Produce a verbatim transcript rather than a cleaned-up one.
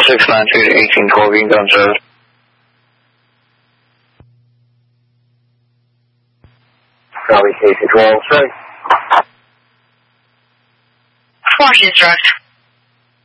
six nine two to eighteen twelve Eaton Guns Road. Copy, Casey twelve six. Washington Drive.